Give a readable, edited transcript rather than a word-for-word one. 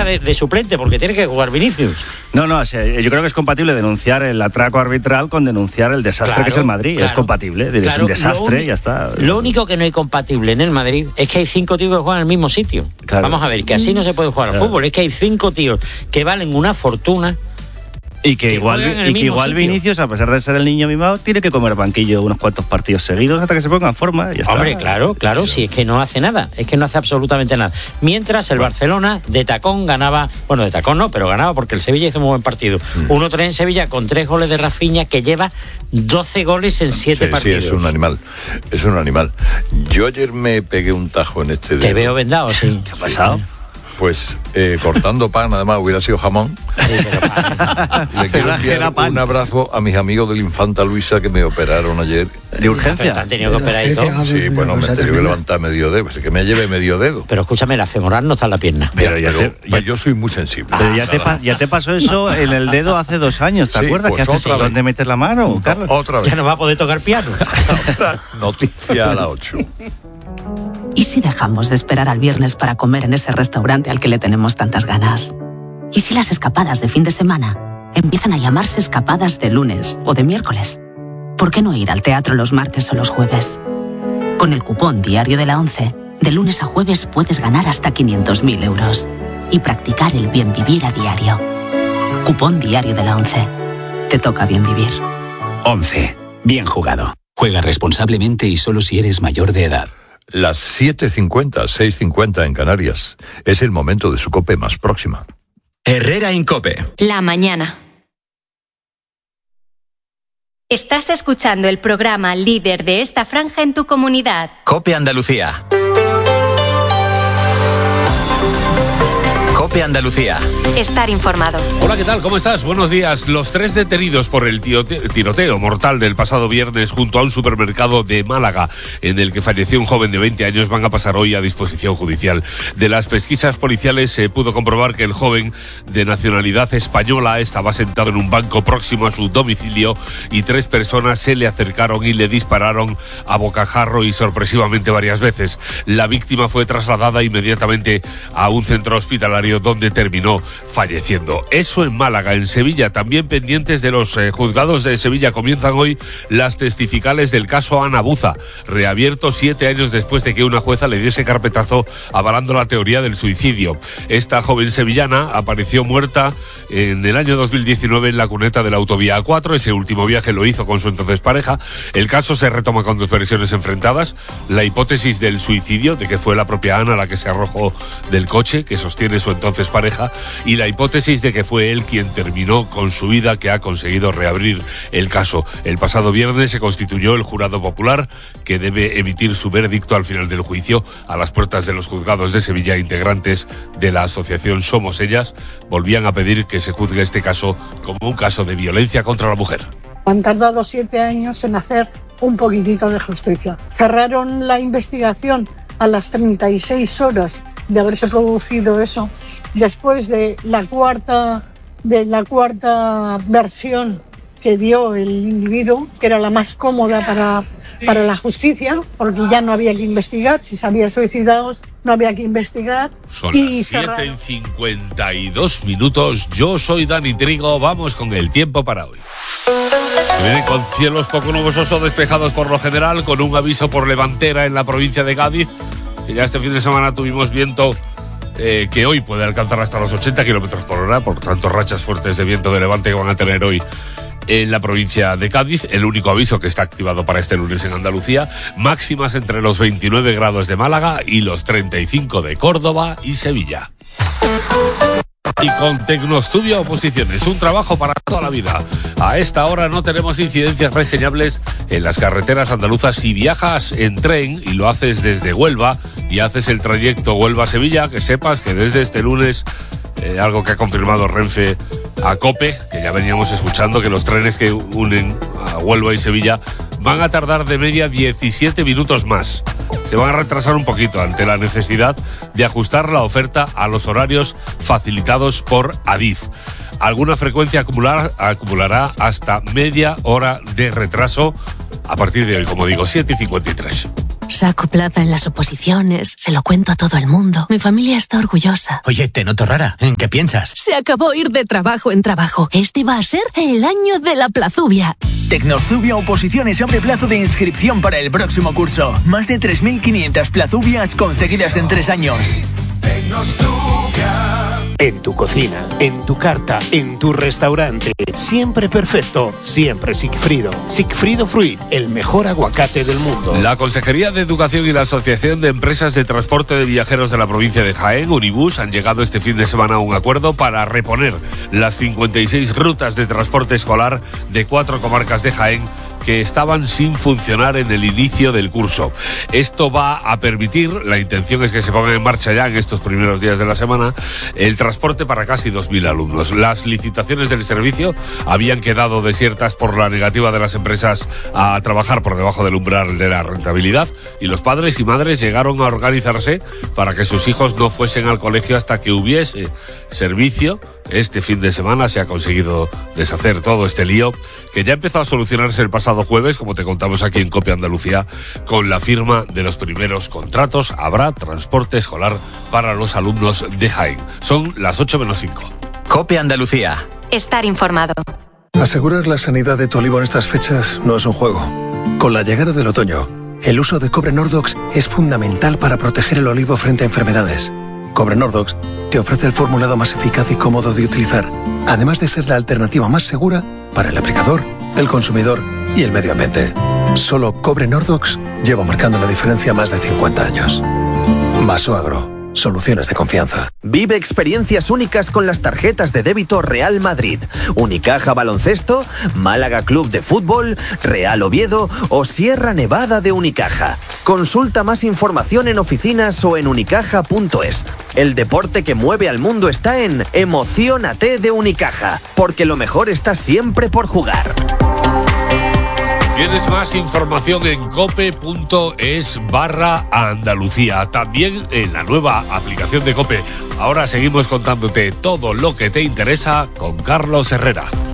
de suplente porque tiene que jugar Vinicius. No, o sea, yo creo que es compatible denunciar el atraco arbitral con denunciar el desastre que es el Madrid. Es compatible, es un desastre y ya está. Lo único que no hay compatible en el Madrid es que hay 5 tíos que juegan en el mismo sitio. Vamos a ver, que así no se puede jugar al fútbol. Es que hay 5 tíos que valen una fortuna. Y que igual Vinicius, a pesar de ser el niño mimado, tiene que comer banquillo unos cuantos partidos seguidos hasta que se ponga en forma y ya está. Hombre, claro, si es que no hace nada, es que no hace absolutamente nada. Mientras el Barcelona de tacón ganaba, bueno, de tacón no, pero ganaba porque el Sevilla hizo un buen partido. 1-3 en Sevilla con 3 goles de Rafinha, que lleva 12 goles en 7 partidos. Sí, es un animal. Yo ayer me pegué un tajo en este dedo. Te veo vendado, sí. ¿Qué ha pasado? Pues cortando pan, además hubiera sido jamón. Sí, pero le quiero enviar un abrazo a mis amigos de la Infanta Luisa que me operaron ayer. ¿De urgencia? ¿Te han tenido que operar y todo? Sí, bueno, me he tenido que levantar medio dedo, pues que me lleve medio dedo. Pero escúchame, la femoral no está en la pierna. Pero yo soy muy sensible. Pero ya te pasó eso en el dedo hace 2 años, ¿te acuerdas? Pues ¿Qué haces? ¿Dónde metes la mano, Carlos? Otra vez. Ya no va a poder tocar piano. Noticia a las 8. ¿Y si dejamos de esperar al viernes para comer en ese restaurante al que le tenemos tantas ganas? ¿Y si las escapadas de fin de semana empiezan a llamarse escapadas de lunes o de miércoles? ¿Por qué no ir al teatro los martes o los jueves? Con el cupón Diario de la ONCE, de lunes a jueves puedes ganar hasta 500.000 euros y practicar el bien vivir a diario. Cupón Diario de la ONCE. Te toca bien vivir. 11. Bien jugado. Juega responsablemente y solo si eres mayor de edad. Las 7:50, 6:50 en Canarias. Es el momento de su COPE más próxima. Herrera Incope. La mañana. Estás escuchando el programa líder de esta franja en tu comunidad. COPE Andalucía. COPE Andalucía. Estar informado. Hola, ¿qué tal? ¿Cómo estás? Buenos días. Los 3 detenidos por el tiroteo mortal del pasado viernes junto a un supermercado de Málaga, en el que falleció un joven de 20 años, van a pasar hoy a disposición judicial. De las pesquisas policiales se pudo comprobar que el joven, de nacionalidad española, estaba sentado en un banco próximo a su domicilio y 3 personas se le acercaron y le dispararon a bocajarro y sorpresivamente varias veces. La víctima fue trasladada inmediatamente a un centro hospitalario donde terminó falleciendo. Eso en Málaga. En Sevilla, también pendientes de los juzgados de Sevilla, comienzan hoy las testificales del caso Ana Buza, reabierto 7 años después de que una jueza le diese carpetazo avalando la teoría del suicidio. Esta joven sevillana apareció muerta en el año 2019 en la cuneta de la autovía A4. Ese último viaje lo hizo con su entonces pareja. El caso se retoma con 2 versiones enfrentadas: la hipótesis del suicidio, de que fue la propia Ana la que se arrojó del coche, que sostiene su entonces pareja, y la hipótesis de que fue él quien terminó con su vida, que ha conseguido reabrir el caso. El pasado viernes se constituyó el jurado popular que debe emitir su veredicto al final del juicio. A las puertas de los juzgados de Sevilla, integrantes de la asociación Somos Ellas volvían a pedir que se juzgue este caso como un caso de violencia contra la mujer. Han tardado 7 años en hacer un poquitito de justicia. Cerraron la investigación a las 36 horas de haberse producido eso, después de la cuarta versión que dio el individuo, que era la más cómoda para la justicia, porque ya no había que investigar. Si se había suicidado, no había que investigar. Son las 7:52. Yo soy Dani Trigo. Vamos con el tiempo para hoy. Viene con cielos poco nubosos o despejados por lo general, con un aviso por levantera en la provincia de Cádiz. Ya este fin de semana tuvimos viento que hoy puede alcanzar hasta los 80 kilómetros por hora, por tanto rachas fuertes de viento de levante que van a tener hoy en la provincia de Cádiz. El único aviso que está activado para este lunes en Andalucía. Máximas entre los 29 grados de Málaga y los 35 de Córdoba y Sevilla. Y con Tecnostudio Oposiciones, un trabajo para toda la vida. A esta hora no tenemos incidencias reseñables en las carreteras andaluzas. Si viajas en tren y lo haces desde Huelva y haces el trayecto Huelva-Sevilla, que sepas que desde este lunes, algo que ha confirmado Renfe a COPE, que ya veníamos escuchando, que los trenes que unen a Huelva y Sevilla van a tardar de media 17 minutos más. Se van a retrasar un poquito ante la necesidad de ajustar la oferta a los horarios facilitados por Adif. Alguna frecuencia acumulará hasta media hora de retraso a partir de hoy, como digo, 7:53. Saco plaza en las oposiciones, se lo cuento a todo el mundo. Mi familia está orgullosa. Oye, te noto rara. ¿En qué piensas? Se acabó ir de trabajo en trabajo. Este va a ser el año de la plazubia. Tecnozubia Oposiciones abre plazo de inscripción para el próximo curso. Más de 3.500 plazubias conseguidas en 3 años. En tu cocina, en tu carta, en tu restaurante. Siempre perfecto, siempre Sigfrido. Sigfrido Fruit, el mejor aguacate del mundo. La Consejería de Educación y la Asociación de Empresas de Transporte de Viajeros de la provincia de Jaén, Unibus, han llegado este fin de semana a un acuerdo para reponer las 56 rutas de transporte escolar de 4 comarcas de Jaén que estaban sin funcionar en el inicio del curso. Esto va a permitir, la intención es que se ponga en marcha ya en estos primeros días de la semana, el transporte para casi 2.000 alumnos. Las licitaciones del servicio habían quedado desiertas por la negativa de las empresas a trabajar por debajo del umbral de la rentabilidad, y los padres y madres llegaron a organizarse para que sus hijos no fuesen al colegio hasta que hubiese servicio. Este fin de semana se ha conseguido deshacer todo este lío, que ya empezó a solucionarse el pasado jueves, como te contamos aquí en COPE Andalucía, con la firma de los primeros contratos. Habrá transporte escolar para los alumnos de Jaén. Son las 8:05. COPE Andalucía. Estar informado. Asegurar la sanidad de tu olivo en estas fechas no es un juego. Con la llegada del otoño, el uso de cobre Nordox es fundamental para proteger el olivo frente a enfermedades. Cobre Nordox te ofrece el formulado más eficaz y cómodo de utilizar, además de ser la alternativa más segura para el aplicador, el consumidor y el medio ambiente. Solo Cobre Nordox lleva marcando la diferencia más de 50 años. Maso Agro. Soluciones de confianza. Vive experiencias únicas con las tarjetas de débito Real Madrid, Unicaja Baloncesto, Málaga Club de Fútbol, Real Oviedo o Sierra Nevada de Unicaja. Consulta más información en oficinas o en unicaja.es. El deporte que mueve al mundo está en Emociónate de Unicaja, porque lo mejor está siempre por jugar. Tienes más información en cope.es/Andalucía. También en la nueva aplicación de COPE. Ahora seguimos contándote todo lo que te interesa con Carlos Herrera.